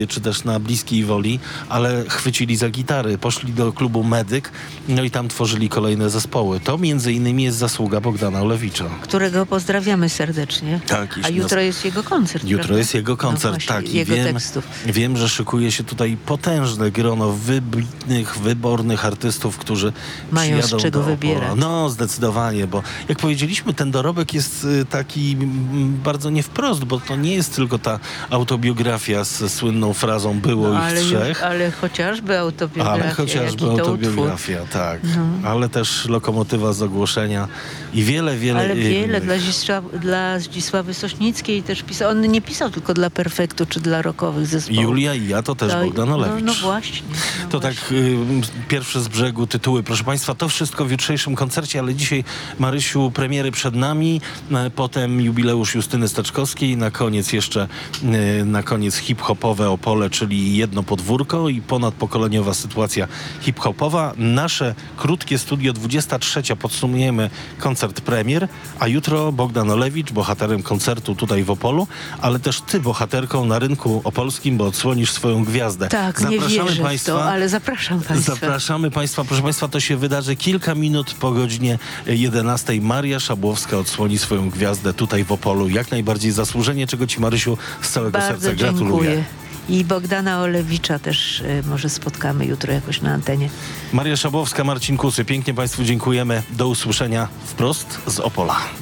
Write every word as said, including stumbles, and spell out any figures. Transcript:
czy też na Bliskiej Woli, ale chwycili za gitary, poszli do klubu Medyk, no i tam tworzyli kolejne zespoły. To między innymi jest zasługa Bogdana Olewicza. Którego pozdrawiamy serdecznie. Tak, A jeśli jutro nas... jest jego koncert, Jutro prawda? jest jego koncert, no właśnie, tak. I jego wiem, tekstów. wiem, że szykuje się tutaj potężne grono wybitnych, wybornych artystów, którzy Mają przyjadą z czego do Opola. wybierać. No, zdecydowanie, bo jak powiedzieliśmy, ten dorobek jest y, taki mm, bardzo nie wprost, bo to nie jest tylko ta autobiografia z słynną frazą było No, ich ale, trzech. już, ale chociażby autobiografia. Ale chociażby jaki to autobiografia, tak. No. Ale też lokomotywa z ogłoszenia i wiele, wiele Ale wiele innych. dla, Zdzisław, dla Zdzisławy Sośnickiej też pisał. On nie pisał tylko dla Perfektu czy dla rockowych zespołów. Julia i ja to też To- Bogdan Olewicz. No, no właśnie. No To właśnie. tak y, pierwsze z brzegu tytuły. Proszę Państwa, to wszystko w jutrzejszym koncercie, ale dzisiaj, Marysiu, premiery przed nami, e, potem jubileusz Justyny Steczkowskiej, na koniec jeszcze y, na koniec hip-hopowe Opole, czyli jedno podwórko i ponadpokoleniowa sytuacja hip-hopowa. Nasze krótkie studio dwudziesta trzecia podsumujemy koncert premier, a jutro Bogdan Olewicz, bohaterem koncertu tutaj w Opolu, ale też ty bohaterką na rynku opolskim, bo odsłonisz swoją gwiazdę. Tak, nie wierzę w to, ale zapraszam Państwa. Zapraszamy Państwa. Proszę Państwa, to się wydarzy kilka minut po godzinie jedenastej. Maria Szabłowska odsłoni swoją gwiazdę tutaj w Opolu. Jak najbardziej zasłużenie, czego Ci, Marysiu, z całego Bardzo serca gratuluję. dziękuję. I Bogdana Olewicza też y, może spotkamy jutro jakoś na antenie. Maria Szabłowska, Marcin Kusy. Pięknie Państwu dziękujemy. Do usłyszenia wprost z Opola.